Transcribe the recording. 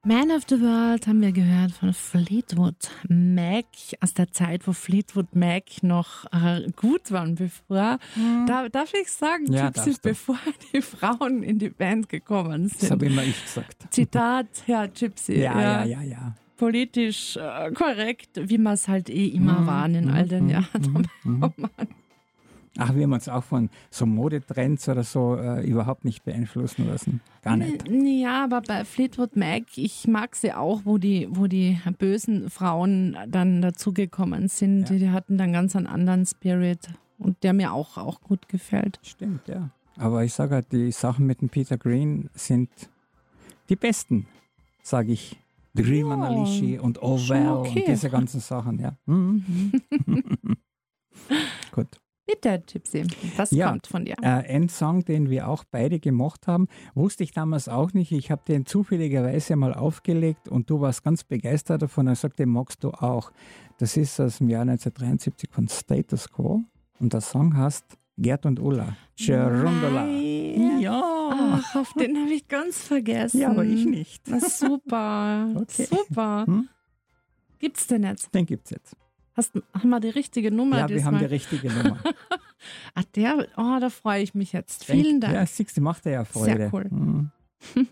Man of the World haben wir gehört von Fleetwood Mac, aus der Zeit, wo Fleetwood Mac noch gut waren, bevor, darf ich sagen, Ja, Gypsy, bevor die Frauen in die Band gekommen sind. Das habe immer ich gesagt. Zitat, Herr Gypsy. Ja. Politisch korrekt, wie wir es halt immer waren in all den Jahren. Ach, wir haben uns auch von so Modetrends oder so überhaupt nicht beeinflussen lassen. Gar nicht. Ja, aber bei Fleetwood Mac, ich mag sie auch, wo die bösen Frauen dann dazugekommen sind. Ja. Die hatten dann ganz einen anderen Spirit und der mir auch gut gefällt. Stimmt, ja. Aber ich sage halt, die Sachen mit dem Peter Green sind die besten, sage ich. Dream Analishi und Oval und diese ganzen Sachen, ja. Gut. Bitte, Gypsy, was kommt von dir? Ein Song, den wir auch beide gemacht haben, wusste ich damals auch nicht. Ich habe den zufälligerweise mal aufgelegt und du warst ganz begeistert davon. Er sagte, den magst du auch. Das ist aus dem Jahr 1973 von Status Quo und der Song heißt Gerd und Ulla. Cherundala. Ja. Ach, auf den habe ich ganz vergessen. Ja, aber ich nicht. Na, super, Okay. super. Gibt's den jetzt? Den gibt's jetzt. Haben wir die richtige Nummer? Ja, wir haben die richtige Nummer. Da freue ich mich jetzt. Vielen Dank. Ja, siehst du, macht er ja Freude. Sehr cool.